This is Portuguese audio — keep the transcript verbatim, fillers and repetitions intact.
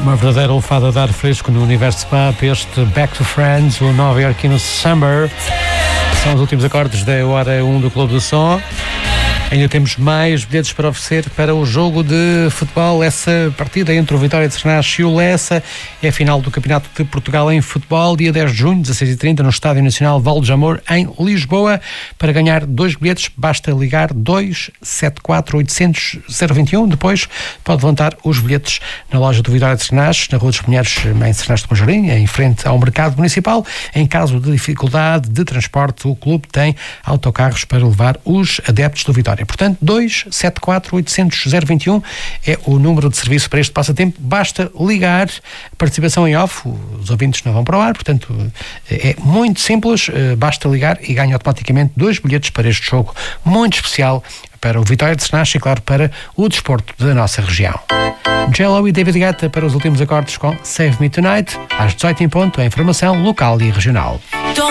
Uma verdadeira lefada de ar fresco no Universo Pub, este Back to Friends, o Nova Iorquino Summer. São os últimos acordes da hora um do Clube do Som. Ainda temos mais bilhetes para oferecer para o jogo de futebol. Essa partida entre o Vitória de Sernach e o Lessa é a final do Campeonato de Portugal em futebol, dia dez de junho, dezasseis e trinta, no Estádio Nacional Val de Jamor, em Lisboa. Para ganhar dois bilhetes, basta ligar dois sete quatro oito zero zero zero dois um. Depois pode levantar os bilhetes na loja do Vitória de Sernach, na Rua dos Pinheiros, em Sernach de Monjorim, em frente ao Mercado Municipal. Em caso de dificuldade de transporte, o clube tem autocarros para levar os adeptos do Vitória. Portanto, dois sete quatro oito zero zero zero dois um é o número de serviço para este passatempo. Basta ligar. Participação em off, os ouvintes não vão para o ar, portanto é muito simples, basta ligar e ganha automaticamente dois bilhetes para este jogo muito especial para o Vitória de Sernach e, claro, para o desporto da nossa região. J-Lo e David Guetta para os últimos acordes com Save Me Tonight, às dezoito em ponto, a informação local e regional.